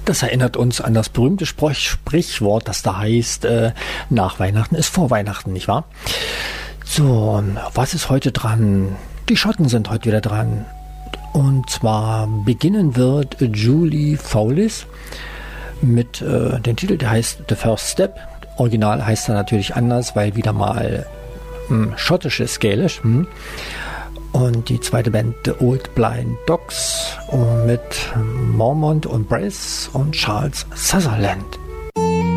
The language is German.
Das erinnert uns an das berühmte Sprichwort, das da heißt, nach Weihnachten ist vor Weihnachten, nicht wahr? So, was ist heute dran? Die Schotten sind heute wieder dran. Und zwar beginnen wird Julie Fowlis mit dem Titel, der heißt The First Step. Original heißt er natürlich anders, weil wieder mal schottisches Gälisch. Und die zweite Band The Old Blind Dogs mit Mormont und Brace und Charles Sutherland.